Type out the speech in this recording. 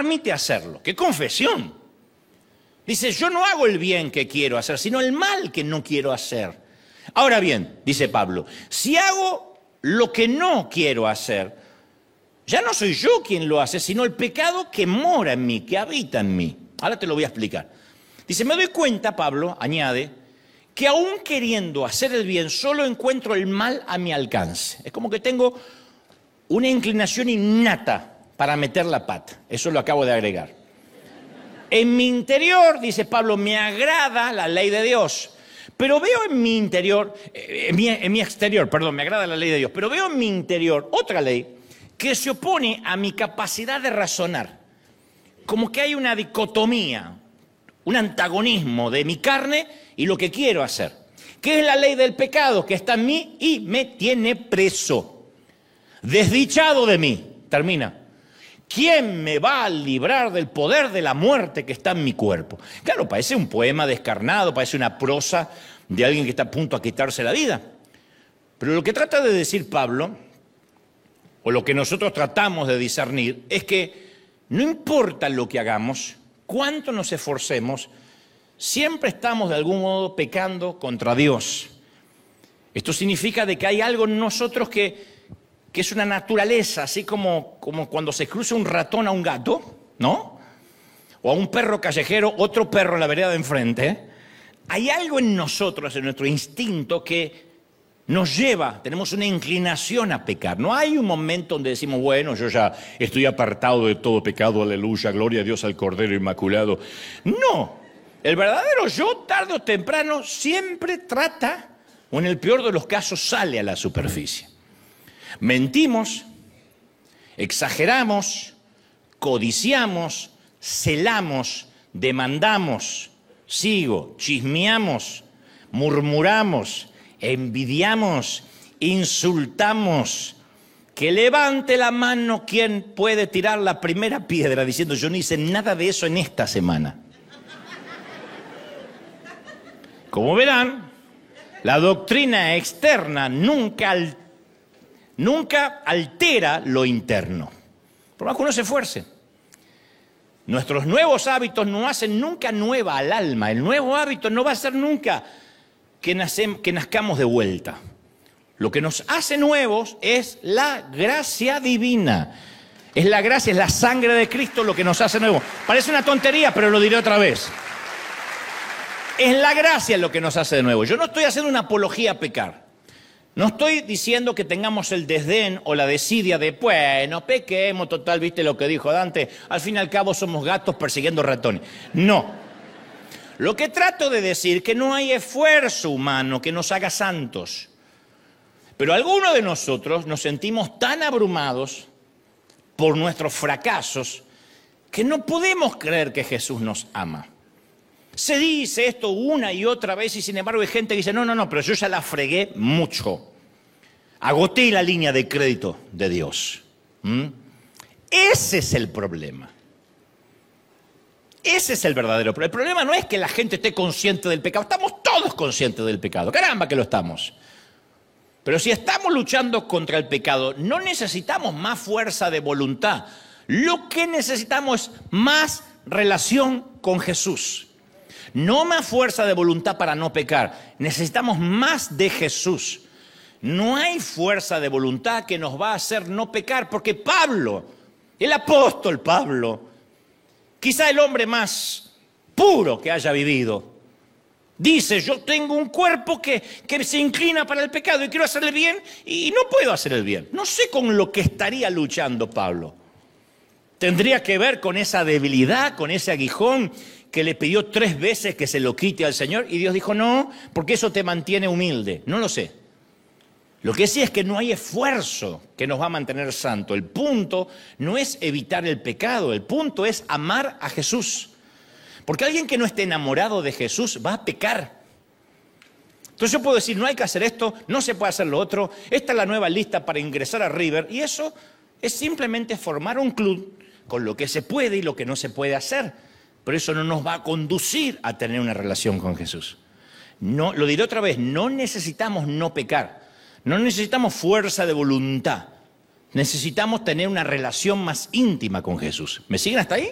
permite hacerlo. ¡Qué confesión! Dice, yo no hago el bien que quiero hacer, sino el mal que no quiero hacer. Ahora bien, dice Pablo, si hago lo que no quiero hacer, ya no soy yo quien lo hace, sino el pecado que mora en mí, que habita en mí. Ahora te lo voy a explicar. Dice, me doy cuenta, Pablo añade, que aún queriendo hacer el bien, solo encuentro el mal a mi alcance. Es como que tengo una inclinación innata para meter la pata. Eso lo acabo de agregar. En mi interior, dice Pablo, me agrada la ley de Dios. Pero veo en mi interior, en mi exterior, perdón, me agrada la ley de Dios. Pero veo en mi interior otra ley que se opone a mi capacidad de razonar. Como que hay una dicotomía, un antagonismo de mi carne y lo que quiero hacer. Que es la ley del pecado que está en mí y me tiene preso. Desdichado de mí. Termina. ¿Quién me va a librar del poder de la muerte que está en mi cuerpo? Claro, parece un poema descarnado, parece una prosa de alguien que está a punto de quitarse la vida. Pero lo que trata de decir Pablo, o lo que nosotros tratamos de discernir, es que no importa lo que hagamos, cuánto nos esforcemos, siempre estamos de algún modo pecando contra Dios. Esto significa de que hay algo en nosotros que es una naturaleza, así como cuando se cruza un ratón a un gato, ¿no? O a un perro callejero, otro perro en la vereda de enfrente. Hay algo en nosotros, en nuestro instinto, que nos lleva, tenemos una inclinación a pecar. No hay un momento donde decimos, bueno, yo ya estoy apartado de todo pecado, aleluya, gloria a Dios al Cordero Inmaculado. No, el verdadero yo, tarde o temprano, siempre trata, o en el peor de los casos, sale a la superficie. Mentimos, exageramos, codiciamos, celamos, demandamos, chismeamos, murmuramos, envidiamos, insultamos. Que levante la mano quien puede tirar la primera piedra diciendo yo no hice nada de eso en esta semana. Como verán, la doctrina externa nunca altera lo interno, por más que uno se esfuerce. Nuestros nuevos hábitos no hacen nunca nueva al alma. El nuevo hábito no va a ser nunca que nazcamos de vuelta. Lo que nos hace nuevos es la gracia divina. Es la gracia, es la sangre de Cristo lo que nos hace nuevos. Parece una tontería, pero lo diré otra vez. Es la gracia lo que nos hace de nuevo. Yo no estoy haciendo una apología a pecar. No estoy diciendo que tengamos el desdén o la desidia de, bueno, pequemos, total, viste lo que dijo Dante, al fin y al cabo somos gatos persiguiendo ratones. No. Lo que trato de decir es que no hay esfuerzo humano que nos haga santos. Pero algunos de nosotros nos sentimos tan abrumados por nuestros fracasos que no podemos creer que Jesús nos ama. Se dice esto una y otra vez y sin embargo hay gente que dice, no, pero yo ya la fregué mucho. Agoté la línea de crédito de Dios. Ese es el problema. Ese es el verdadero problema. El problema no es que la gente esté consciente del pecado. Estamos todos conscientes del pecado. Caramba que lo estamos. Pero si estamos luchando contra el pecado, no necesitamos más fuerza de voluntad. Lo que necesitamos es más relación con Jesús. No más fuerza de voluntad para no pecar. Necesitamos más de Jesús. No hay fuerza de voluntad que nos va a hacer no pecar, porque Pablo, el apóstol Pablo, quizá el hombre más puro que haya vivido, dice, yo tengo un cuerpo que se inclina para el pecado y quiero hacer el bien y no puedo hacer el bien. No sé con lo que estaría luchando Pablo. Tendría que ver con esa debilidad, con ese aguijón que le pidió 3 veces que se lo quite al Señor y Dios dijo no, porque eso te mantiene humilde. No lo sé. Lo que sí es que no hay esfuerzo que nos va a mantener santo. El punto no es evitar el pecado, el punto es amar a Jesús. Porque alguien que no esté enamorado de Jesús va a pecar. Entonces yo puedo decir, no hay que hacer esto, no se puede hacer lo otro, esta es la nueva lista para ingresar a River, y eso es simplemente formar un club con lo que se puede y lo que no se puede hacer. Pero eso no nos va a conducir a tener una relación con Jesús. No, lo diré otra vez, no necesitamos no pecar, no necesitamos fuerza de voluntad, necesitamos tener una relación más íntima con Jesús. ¿Me siguen hasta ahí?